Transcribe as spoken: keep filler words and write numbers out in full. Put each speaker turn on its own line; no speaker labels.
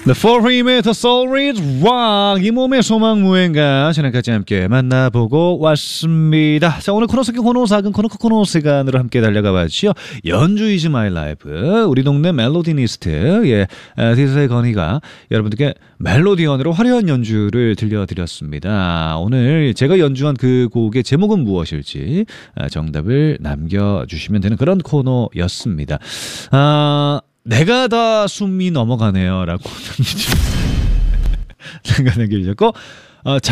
The Four Him의 The Soul is Rock, 이 몸의 소망 무행가 지난까지 함께 만나보고 왔습니다. 자, 오늘 코너 속의 코너 작은 코너 코너 시간으로 함께 달려가 봤지요. 연주 is my life, 우리 동네 멜로디니스트 예, 디제이 건희가 여러분들께 멜로디언으로 화려한 연주를 들려드렸습니다. 오늘 제가 연주한 그 곡의 제목은 무엇일지 정답을 남겨주시면 되는 그런 코너였습니다. 아, 내가 다 숨이 넘어가네요 라고 생각하는 게 있었고, 어,